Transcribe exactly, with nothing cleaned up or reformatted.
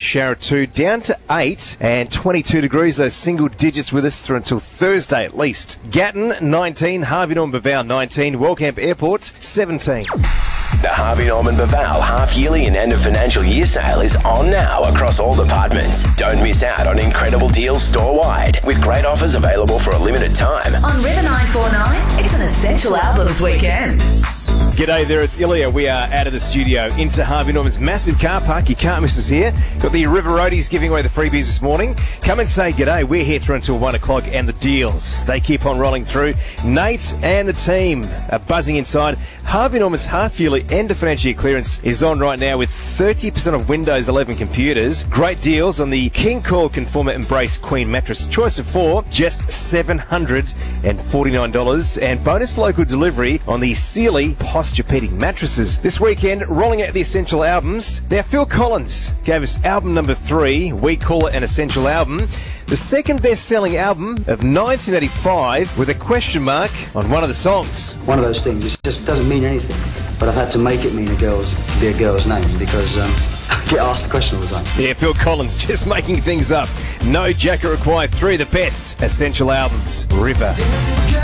shower two, down to eight, and twenty-two degrees, those single digits with us through until Thursday at least. Gatton, nineteen, Harvey Norman Bavau, nineteen, Wellcamp Airport, seventeen. The Harvey Norman Bavau half-yearly and end of financial year sale is on now across all departments. Don't miss out on incredible deals store-wide, with great offers available for a limited time. On River nine four nine, it's an Essential Albums weekend. G'day there, it's Ilya. We are out of the studio into Harvey Norman's massive car park. You can't miss us here. Got the River Roadies giving away the freebies this morning. Come and say g'day. We're here through until one o'clock, and the deals, they keep on rolling through. Nate and the team are buzzing inside. Harvey Norman's half-yearly end of financial year clearance is on right now with thirty percent of Windows eleven computers. Great deals on the King Coil Conformer Embrace Queen mattress. Choice of four, just seven hundred forty-nine dollars. And bonus local delivery on the Sealy Posturepedic mattresses. This weekend, rolling out the Essential Albums. Now, Phil Collins gave us album number three. We call it an Essential Album. The second best-selling album of nineteen eighty-five, with a question mark on one of the songs. One of those things, it just doesn't mean anything, but I've had to make it mean a girl's, be a girl's name because um, I get asked the question all the time. Yeah, Phil Collins just making things up. No jacket required. Three of the best Essential Albums. River.